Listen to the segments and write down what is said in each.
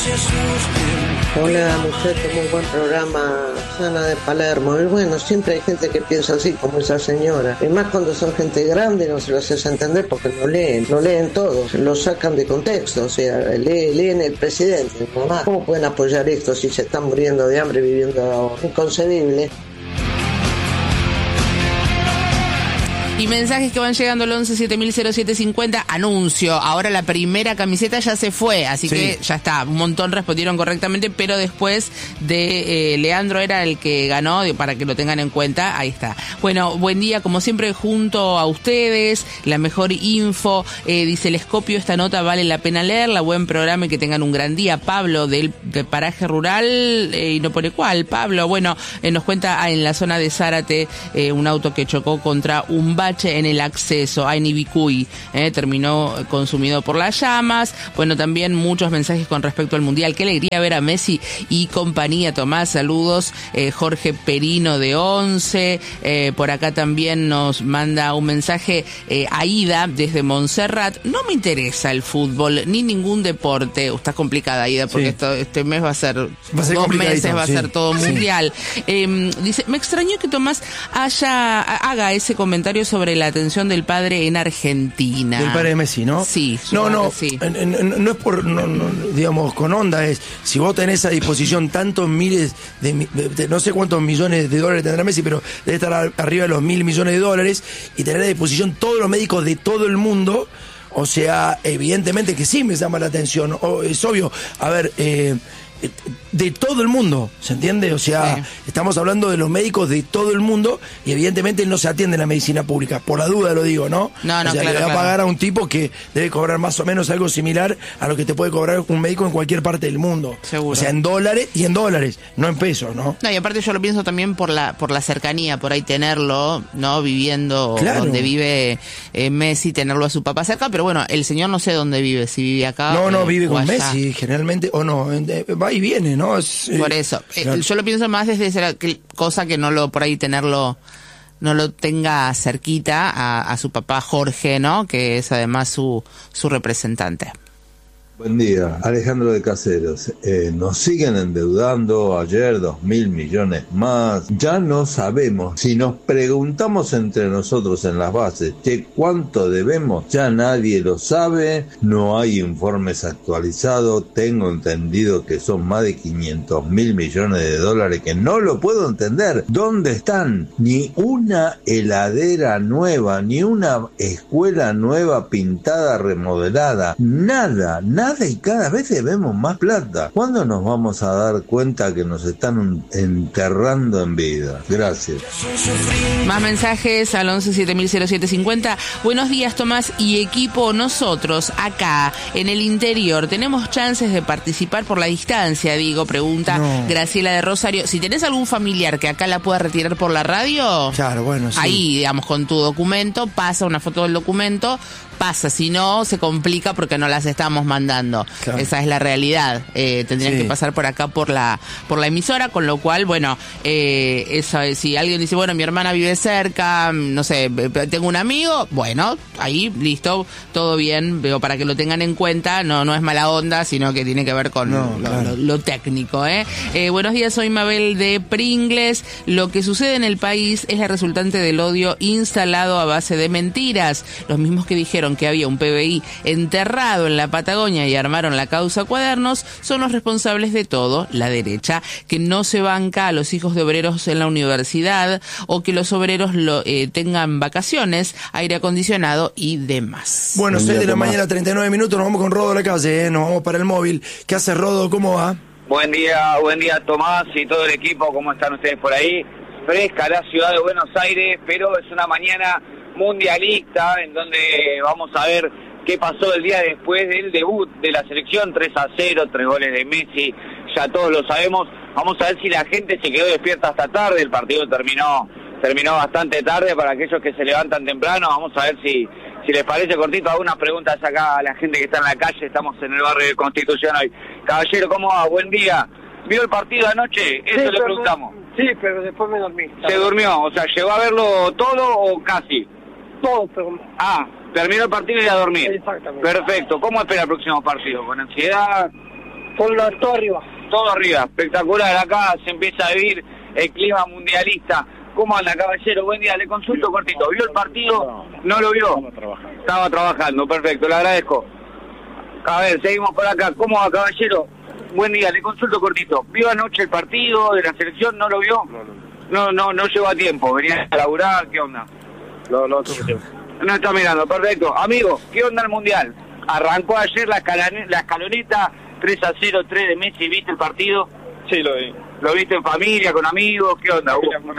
Hola muchachos, muy buen programa, Sana de Palermo. Y bueno, siempre hay gente que piensa así como esa señora. Y más cuando son gente grande no se lo haces entender porque no leen todos, lo sacan de contexto. O sea, leen el presidente, mamá. ¿Cómo pueden apoyar esto si se están muriendo de hambre viviendo inconcebible? Y mensajes que van llegando al 11-7000-0750. Anuncio, ahora la primera camiseta ya se fue, así que ya está. Un montón respondieron correctamente, pero después de Leandro era el que ganó, para que lo tengan en cuenta. Ahí está. Bueno, buen día, como siempre, junto a ustedes, la mejor info. Dice el Escopio, esta nota vale la pena leerla. Buen programa y que tengan un gran día. Pablo, del paraje rural, y no pone cuál. Pablo, bueno, nos cuenta en la zona de Zárate, un auto que chocó contra un bache en el acceso a Nibicuy, terminó consumido por las llamas. Bueno, también muchos mensajes con respecto al Mundial. Qué alegría ver a Messi y compañía. Tomás, saludos. Jorge Perino de 11. Por acá también nos manda un mensaje Aida desde Montserrat. No me interesa el fútbol ni ningún deporte. Está complicada, Aida, porque este mes va a ser 2 meses, va a ser todo mundial. Dice, me extrañó que Tomás haga ese comentario sobre la atención del padre en Argentina. Del padre de Messi, ¿no? Sí. No sí. No es por, digamos, con onda, es, si vos tenés a disposición tantos miles de no sé cuántos millones de dólares tendrá Messi, pero debe estar arriba de los 1.000 millones de dólares, y tener a disposición todos los médicos de todo el mundo, o sea, evidentemente que sí me llama la atención, es obvio, a ver, de todo el mundo, ¿se entiende? O sea, estamos hablando de los médicos de todo el mundo y evidentemente no se atiende en la medicina pública, por la duda lo digo, ¿no? No, o sea, claro, le va a pagar a un tipo que debe cobrar más o menos algo similar a lo que te puede cobrar un médico en cualquier parte del mundo. Seguro. O sea, en dólares, no en pesos, ¿no? No, y aparte yo lo pienso también por la cercanía, por ahí tenerlo, ¿no? Viviendo donde vive Messi, tenerlo a su papá cerca, pero bueno, el señor no sé dónde vive, si vive acá. No vive con allá. Messi, generalmente, o no, va y viene, ¿no? Por eso, claro. Yo lo pienso más desde esa cosa que no lo, por ahí tenerlo, no lo tenga cerquita a su papá Jorge, ¿no? Que es además su representante. Buen día, Alejandro de Caseros. Nos siguen endeudando, ayer 2.000 millones más. Ya no sabemos. Si nos preguntamos entre nosotros en las bases que cuánto debemos, ya nadie lo sabe. No hay informes actualizados. Tengo entendido que son más de 500.000 millones de dólares, que no lo puedo entender. ¿Dónde están? Ni una heladera nueva, ni una escuela nueva pintada, remodelada. Nada, y cada vez debemos más plata. ¿Cuándo nos vamos a dar cuenta que nos están enterrando en vida? Gracias. Más mensajes al 11-7000-0750. Buenos días, Tomás y equipo. Nosotros acá en el interior tenemos chances de participar por la distancia, pregunta Graciela de Rosario. Si tenés algún familiar que acá la pueda retirar por la radio, claro, bueno, sí. Ahí, digamos, con tu documento, pasa una foto del documento, pasa, si no, se complica porque no las estamos mandando. Claro. Esa es la realidad. Tendrían que pasar por acá por la emisora, con lo cual, bueno, eso, si alguien dice, bueno, mi hermana vive cerca, no sé, tengo un amigo, bueno, ahí, listo, todo bien, pero para que lo tengan en cuenta, no es mala onda, sino que tiene que ver con lo técnico, buenos días, soy Mabel de Pringles. Lo que sucede en el país es la resultante del odio instalado a base de mentiras. Los mismos que dijeron que había un PBI enterrado en la Patagonia y armaron la causa Cuadernos son los responsables de todo, la derecha, que no se banca a los hijos de obreros en la universidad o que los obreros tengan vacaciones, aire acondicionado y demás. Bueno, 6 de la mañana, 39 minutos, nos vamos con Rodo a la calle, nos vamos para el móvil. ¿Qué hace Rodo? ¿Cómo va? Buen día Tomás y todo el equipo, ¿cómo están ustedes por ahí? Fresca la ciudad de Buenos Aires, pero es una mañana mundialista en donde vamos a ver qué pasó el día después del debut de la selección, 3-0, 3 goles de Messi, ya todos lo sabemos. Vamos a ver si la gente se quedó despierta hasta tarde, el partido terminó bastante tarde para aquellos que se levantan temprano. Vamos a ver si les parece cortito, algunas preguntas acá a la gente que está en la calle. Estamos en el barrio de Constitución hoy. Caballero, ¿cómo va? Buen día. ¿Vio el partido anoche? Eso sí, le preguntamos. Sí, pero después me dormí. ¿Se durmió? O sea, ¿llegó a verlo todo o casi? Todo, pero... terminó el partido y a dormir. Exactamente. Perfecto. ¿Cómo espera el próximo partido? ¿Con ansiedad? Todo arriba. Todo arriba, espectacular. Acá se empieza a vivir el clima mundialista. ¿Cómo anda, caballero? Buen día, le consulto cortito. ¿Vio el partido? ¿No lo vio? Estaba trabajando, perfecto, le agradezco. A ver, seguimos por acá. ¿Cómo va, caballero? Buen día, le consulto cortito. ¿Vio anoche el partido de la selección? ¿No lo vio? No llegó a tiempo. Venía a laburar, ¿qué onda? No tuve tiempo. No está mirando, perfecto. Amigo, ¿qué onda el Mundial? Arrancó ayer la escaloneta, 3-0, 3 de Messi. ¿Viste el partido? Sí, lo vi. ¿Lo viste en familia, con amigos? ¿Qué onda?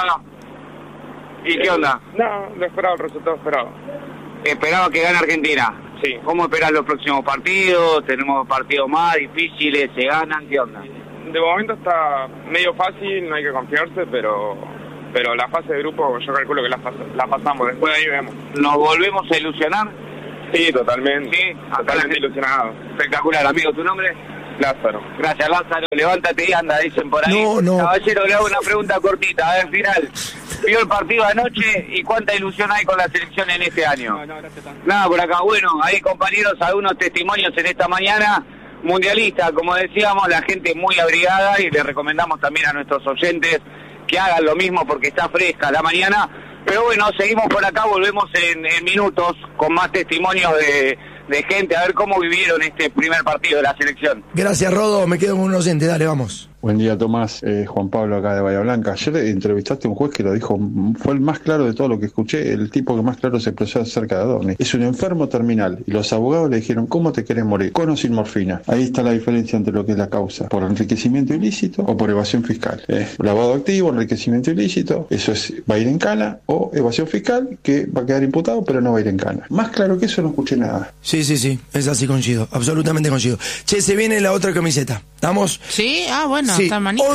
¿Y qué onda? No, lo esperaba, el resultado esperado. Esperaba que gane Argentina. Sí. ¿Cómo esperan los próximos partidos? ¿Tenemos partidos más difíciles? ¿Se ganan? ¿Qué onda? De momento está medio fácil, no hay que confiarse, pero la fase de grupo yo calculo que la pasamos. Después de ahí vemos. ¿Nos volvemos a ilusionar? Sí, totalmente. Sí, totalmente ilusionado. Espectacular, amigo. ¿Tu nombre? Lázaro. Gracias, Lázaro. Levántate y anda, dicen por ahí. No. Caballero, le hago una pregunta cortita. A ver, final. ¿Vio el partido anoche y cuánta ilusión hay con la selección en este año? No, gracias. Nada, por acá. Bueno, ahí, compañeros, algunos testimonios en esta mañana mundialista. Como decíamos, la gente muy abrigada y le recomendamos también a nuestros oyentes que hagan lo mismo porque está fresca la mañana. Pero bueno, seguimos por acá, volvemos en minutos con más testimonios de gente, a ver cómo vivieron este primer partido de la selección. Gracias, Rodo, me quedo con un oyente, dale, vamos. Buen día, Tomás. Juan Pablo acá de Bahía Blanca. Ayer entrevistaste a un juez que lo dijo, fue el más claro de todo lo que escuché, el tipo que más claro se expresó acerca de Adorni. Es un enfermo terminal y los abogados le dijeron, ¿cómo te querés morir? Con o sin morfina. Ahí está la diferencia entre lo que es la causa, por enriquecimiento ilícito o por evasión fiscal. Lavado activo, enriquecimiento ilícito, eso va a ir en cana, o evasión fiscal, que va a quedar imputado pero no va a ir en cana. Más claro que eso no escuché nada. Sí, es así, coincido, absolutamente coincido. Che, se viene la otra camiseta, ¿estamos? Sí, bueno, sí. está manija.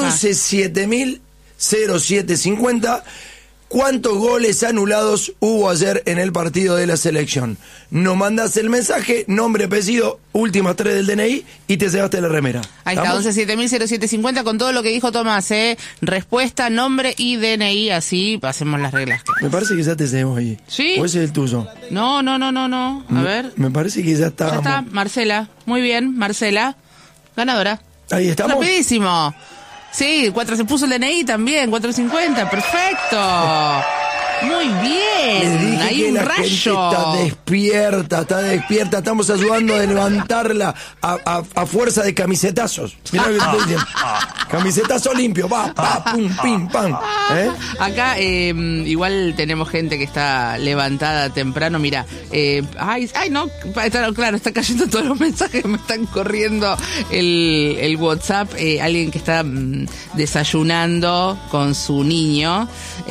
11-7000-0750. ¿Cuántos goles anulados hubo ayer en el partido de la selección? Nos mandás el mensaje, nombre, apellido, últimas 3 del DNI y te llevaste la remera. Ahí está, 11-7000-0750 con todo lo que dijo Tomás, respuesta, nombre y DNI, así hacemos las reglas. Me parece que ya te llevamos ahí. ¿Sí? ¿O ese es el tuyo? No. A ver. Me parece que ya está. Ya está, Marcela. Muy bien, Marcela. Ganadora. Ahí estamos. Rapidísimo. Sí, se puso el DNI también, 450, perfecto. Muy bien, hay un rayo. Está despierta, estamos ayudando a levantarla a fuerza de camisetazos. Mirá lo que te estoy diciendo. Camisetazo limpio, pum, pim, pam. Acá igual tenemos gente que está levantada temprano, mira, no, claro, está cayendo todos los mensajes, me están corriendo el WhatsApp, alguien que está desayunando con su niño,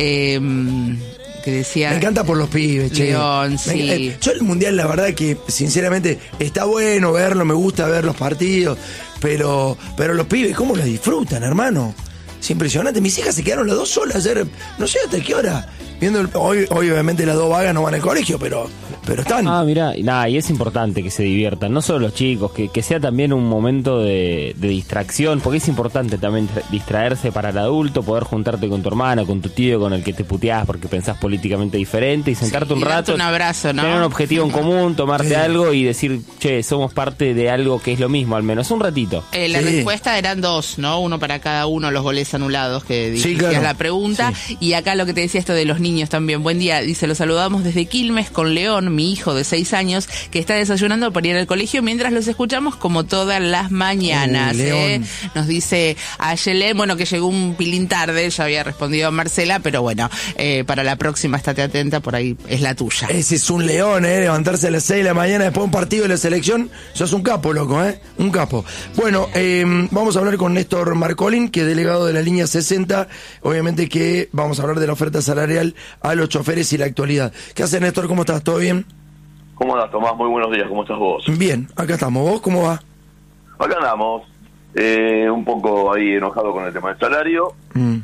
que decía... Me encanta por los pibes, che. León, sí. Yo el Mundial, la verdad que, sinceramente, está bueno verlo, me gusta ver los partidos, pero los pibes, ¿cómo lo disfrutan, hermano? Es impresionante. Mis hijas se quedaron las 2 solas ayer, no sé hasta qué hora. Viendo hoy obviamente las 2 vagas no van al colegio, pero están. Mirá, y es importante que se diviertan, no solo los chicos, que sea también un momento de distracción, porque es importante también distraerse para el adulto, poder juntarte con tu hermano, con tu tío, con el que te puteás porque pensás políticamente diferente y sentarte un rato, un abrazo, ¿no? Tener un objetivo en común, tomarte algo y decir, che, somos parte de algo que es lo mismo, al menos un ratito. La respuesta eran 2, ¿no? Uno para cada uno, los goles anulados, que decías la pregunta. Sí. Y acá lo que te decía esto de los niños también. Buen día, dice, los saludamos desde Quilmes con León, mi hijo de 6 años, que está desayunando para ir al colegio mientras los escuchamos como todas las mañanas. Nos dice a Yelén, que llegó un pilín tarde, ya había respondido a Marcela, pero bueno, para la próxima estate atenta, por ahí es la tuya. Ese es un león, levantarse a las 6 de la mañana después de un partido de la selección, sos un capo, loco, un capo. Bueno, vamos a hablar con Néstor Marcolín, que es delegado de la línea 60, obviamente que vamos a hablar de la oferta salarial a los choferes y la actualidad. ¿Qué haces, Néstor? ¿Cómo estás? ¿Todo bien? ¿Cómo andas, Tomás? Muy buenos días, ¿cómo estás vos? Bien, acá estamos. ¿Vos cómo va? Acá andamos, un poco ahí enojado con el tema del salario,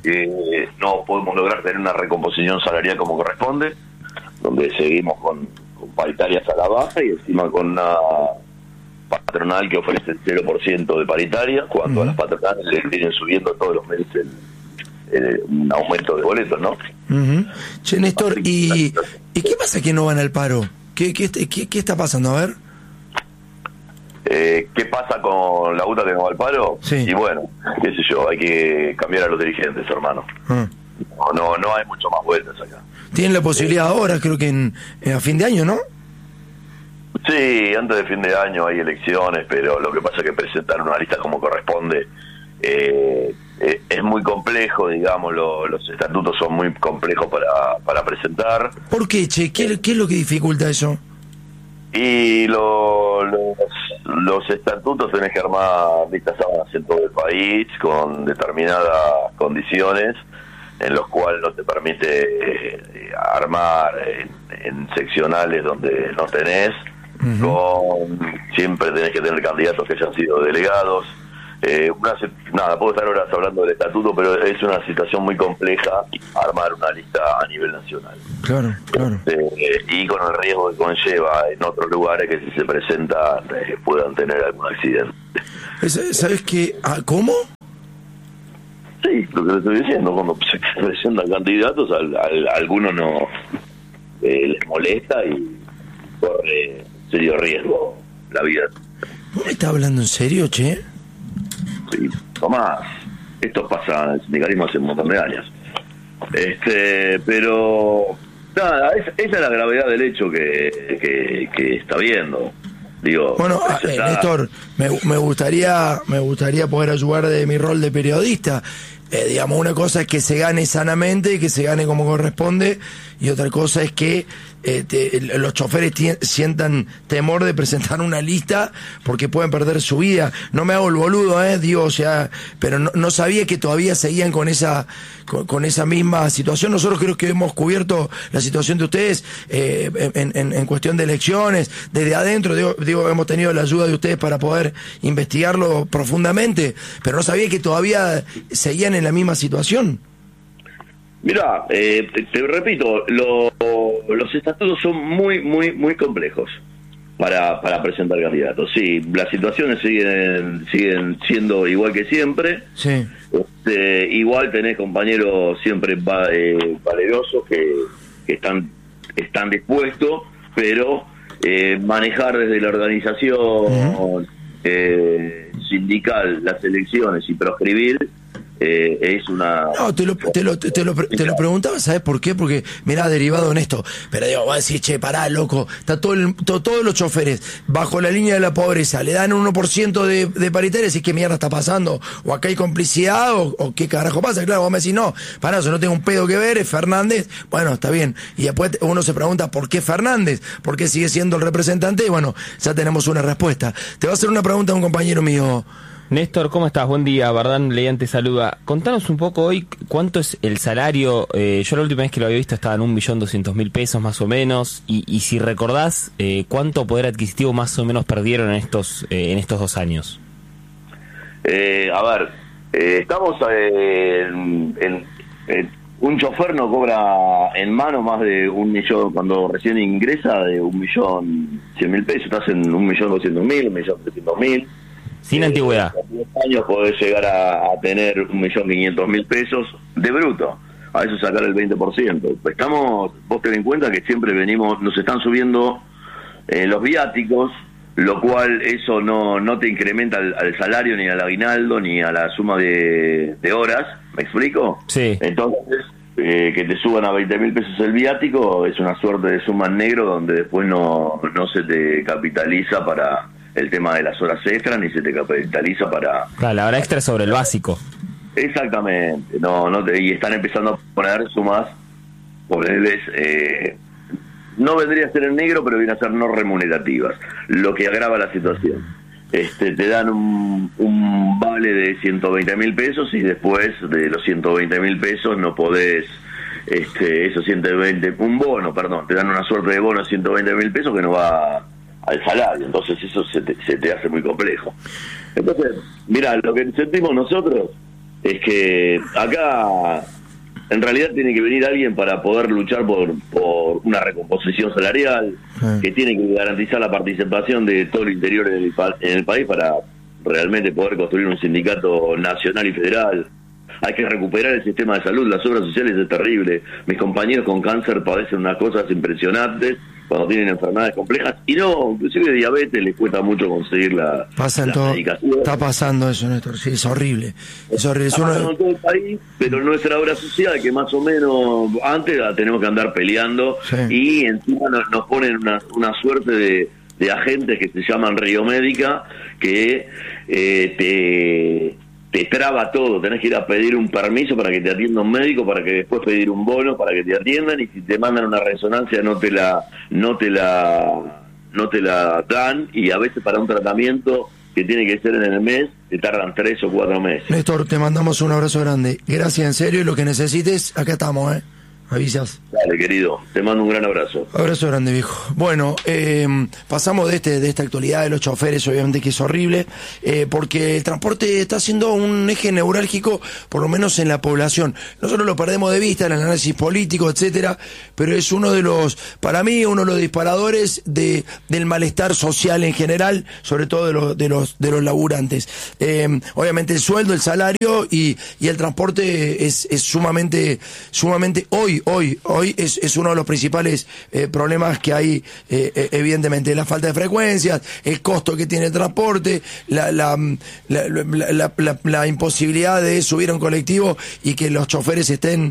no podemos lograr tener una recomposición salarial como corresponde, donde seguimos con paritarias a la baja y encima con una patronal que ofrece el 0% de paritaria, cuando a las patronales le vienen subiendo todos los meses un aumento de boletos, ¿no? Che, Néstor, ¿y qué pasa que no van al paro? ¿Qué está pasando? A ver. ¿Qué pasa con la UTA que no va al paro? Sí. Y bueno, qué sé yo, hay que cambiar a los dirigentes, hermano. No hay mucho más vueltas acá. Tienen la posibilidad ahora, creo que a fin de año, ¿no? Sí, antes de fin de año hay elecciones, pero lo que pasa es que presentar una lista como corresponde es muy complejo, digamos, los estatutos son muy complejos para presentar. ¿Por qué, che? ¿Qué es lo que dificulta eso? Y los estatutos tenés que armar listas sábanas en todo el país con determinadas condiciones en los cuales no te permite armar en seccionales donde no tenés. Siempre tenés que tener candidatos que hayan sido delegados. Puedo estar horas hablando del estatuto, pero es una situación muy compleja armar una lista a nivel nacional. Claro. Y con el riesgo que conlleva en otros lugares que si se presentan puedan tener algún accidente. ¿Sabes qué? ¿Cómo? Sí, lo que le estoy diciendo, cuando se presentan candidatos, a algunos no les molesta y corre serio riesgo la vida. ¿Vos me estás hablando en serio, che? Sí, Tomás, esto pasa en el sindicalismo hace un montón de años. Pero nada, esa es la gravedad del hecho que está viendo. Digo, bueno, Néstor, me gustaría poder ayudar de mi rol de periodista. Digamos, una cosa es que se gane sanamente, que se gane como corresponde, y otra cosa es que los choferes sientan temor de presentar una lista porque pueden perder su vida. No me hago el boludo, digo, o sea, pero no sabía que todavía seguían con esa misma situación. Nosotros creo que hemos cubierto la situación de ustedes en cuestión de elecciones desde adentro. Digo, hemos tenido la ayuda de ustedes para poder investigarlo profundamente, pero no sabía que todavía seguían en la misma situación. Mirá, te repito, los estatutos son muy, muy, muy complejos para presentar candidatos. Sí, las situaciones siguen siendo igual que siempre. Sí. Igual tenés compañeros siempre valerosos que están dispuestos, pero manejar desde la organización sindical las elecciones y proscribir es una... No, te lo preguntaba, ¿sabes por qué? Porque, mirá, derivado en esto, pero digo, voy a decir, che, pará, loco, está todos los choferes bajo la línea de la pobreza, le dan un 1% de paritaria, y qué mierda está pasando, o acá hay complicidad, o qué carajo pasa. Claro, vos me decís, no, pará, yo no tengo un pedo que ver, es Fernández, bueno, está bien, y después uno se pregunta, ¿por qué Fernández? ¿Por qué sigue siendo el representante? Y bueno, ya tenemos una respuesta. Te voy a hacer una pregunta a un compañero mío. Néstor, ¿cómo estás? Buen día, Bardán Leían te saluda. Contanos un poco hoy cuánto es el salario. Yo la última vez que lo había visto estaba en 1.200.000 pesos más o menos, y si recordás, ¿cuánto poder adquisitivo más o menos perdieron en estos 2 años? Estamos un chofer no cobra en mano más de 1 millón, cuando recién ingresa, de 1.100.000 pesos, estás en 1.200.000, 1.300.000. Sin antigüedad. En 10 años podés llegar a tener 1.500.000 pesos de bruto. A eso sacar el 20%. Vos ten en cuenta que siempre nos están subiendo los viáticos, lo cual eso no te incrementa al salario, ni al aguinaldo, ni a la suma de horas. ¿Me explico? Sí. Entonces, que te suban a 20.000 pesos el viático es una suerte de suma en negro donde después no se te capitaliza para el tema de las horas extras, ni se te capitaliza para... Claro, la hora extra sobre el básico. Exactamente. Y están empezando a poner sumas, no vendría a ser en negro, pero viene a ser no remunerativas, lo que agrava la situación. Te dan un vale de 120.000 pesos y después de los 120.000 pesos no podés, esos 120, te dan una suerte de bono de 120.000 pesos que no va al salario, entonces eso se te hace muy complejo. Entonces, mira, lo que sentimos nosotros es que acá en realidad tiene que venir alguien para poder luchar por una recomposición salarial, que tiene que garantizar la participación de todo el interior en el país para realmente poder construir un sindicato nacional y federal. Hay que recuperar el sistema de salud, las obras sociales es terrible. Mis compañeros con cáncer padecen unas cosas impresionantes cuando tienen enfermedades complejas, y no, inclusive diabetes les cuesta mucho conseguir la medicación. Está pasando eso, Néstor, sí, es horrible. Está pasando en todo el país, pero nuestra obra social, que más o menos antes la tenemos que andar peleando, y encima nos ponen una suerte de agentes que se llaman Río Médica, que te traba todo. Tenés que ir a pedir un permiso para que te atienda un médico, para que después pedir un bono para que te atiendan, y si te mandan una resonancia no te la dan, y a veces para un tratamiento que tiene que ser en el mes te tardan 3 o 4 meses. Néstor, te mandamos un abrazo grande. Gracias, en serio, y lo que necesites, acá estamos, avisas. Dale, querido, te mando un gran abrazo. Abrazo grande, viejo. Bueno, pasamos de esta actualidad de los choferes, obviamente que es horrible, porque el transporte está siendo un eje neurálgico, por lo menos en la población. Nosotros lo perdemos de vista en el análisis político, etcétera, pero es para mí, uno de los disparadores del malestar social en general, sobre todo de los laburantes. Obviamente el sueldo, el salario y el transporte es sumamente hoy es uno de los principales problemas que hay, evidentemente, la falta de frecuencias, el costo que tiene el transporte, la imposibilidad de subir a un colectivo y que los choferes estén,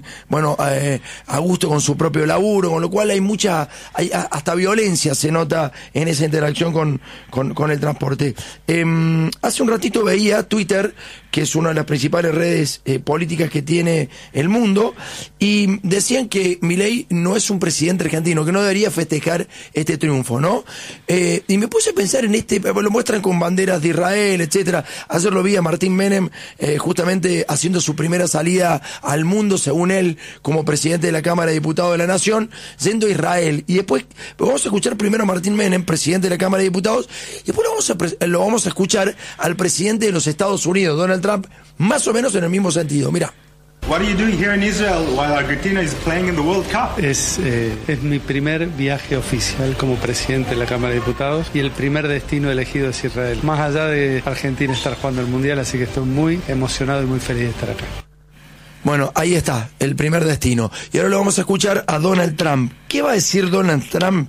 a gusto con su propio laburo, con lo cual hay hasta violencia se nota en esa interacción con el transporte. Hace un ratito veía Twitter, que es una de las principales redes políticas que tiene el mundo, y decían que Milei no es un presidente argentino, que no debería festejar este triunfo, ¿no? Y me puse a pensar en lo muestran con banderas de Israel, etcétera. Ayer lo vi a Martín Menem justamente haciendo su primera salida al mundo, según él, como presidente de la Cámara de Diputados de la Nación, yendo a Israel. Y después vamos a escuchar primero a Martín Menem, presidente de la Cámara de Diputados, y después lo vamos a escuchar al presidente de los Estados Unidos, Donald Trump, más o menos en el mismo sentido. Mira. What are you doing here in Israel while Argentina is playing in the World Cup? Es mi primer viaje oficial como presidente de la Cámara de Diputados, y el primer destino elegido es Israel. Más allá de Argentina estar jugando el Mundial, así que estoy muy emocionado y muy feliz de estar acá. Bueno, ahí está, el primer destino. Y ahora lo vamos a escuchar a Donald Trump. ¿Qué va a decir Donald Trump?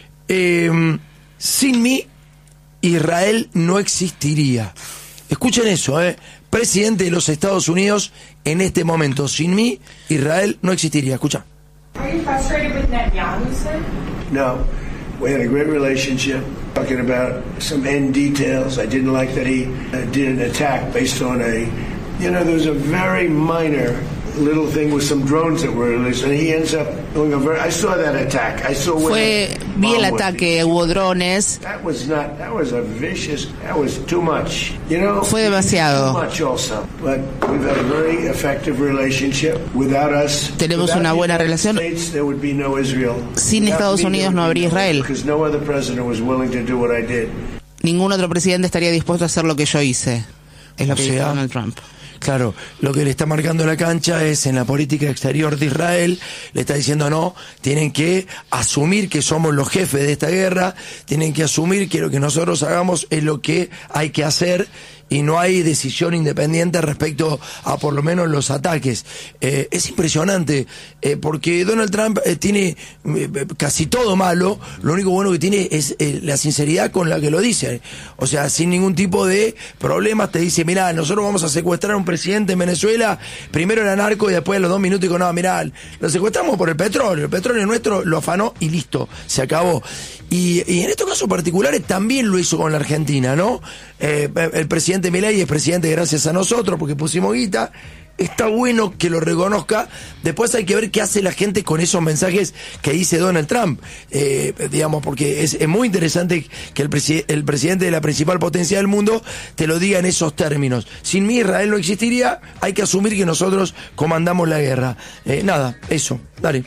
Sin mí, Israel no existiría. Escuchen eso, presidente de los Estados Unidos en este momento. Sin mí, Israel no existiría. Escucha. Are you frustrated with Netanyahu, sir? No. We had a great relationship. Talking about some end details. I didn't like that he did an attack based on there was a very minor little thing with some drones that were released, and he ends up doing I saw that attack. Vi el ataque, hubo drones. That was a vicious, that was too much. Fue demasiado. Too much also. But we've had a very effective relationship. Without us, tenemos una buena relación. There would be no Israel. Sin Estados Unidos no habría Israel. Because no other president was willing to do what I did. Ningún otro presidente estaría dispuesto a hacer lo que yo hice. Es lo que dice Donald Trump. Claro, lo que le está marcando la cancha es en la política exterior de Israel, le está diciendo no, tienen que asumir que somos los jefes de esta guerra, tienen que asumir que lo que nosotros hagamos es lo que hay que hacer, y no hay decisión independiente respecto a por lo menos los ataques. Es impresionante, porque Donald Trump tiene casi todo malo, lo único bueno que tiene es la sinceridad con la que lo dice. O sea, sin ningún tipo de problemas te dice, mirá, nosotros vamos a secuestrar a un presidente en Venezuela, primero era narco y después a los 2 minutos dijo, no, mirá, lo secuestramos por el petróleo nuestro lo afanó y listo, se acabó. Y en estos casos particulares también lo hizo con la Argentina, ¿no? El presidente Milei es presidente gracias a nosotros porque pusimos guita. Está bueno que lo reconozca. Después hay que ver qué hace la gente con esos mensajes que dice Donald Trump. Porque es muy interesante que el presidente de la principal potencia del mundo te lo diga en esos términos. Sin mí Israel no existiría, hay que asumir que nosotros comandamos la guerra. Eso, dale.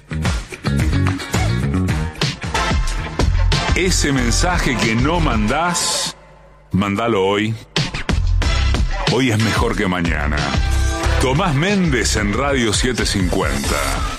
Ese mensaje que no mandás, mandalo hoy. Hoy es mejor que mañana. Tomás Méndez en Radio 750.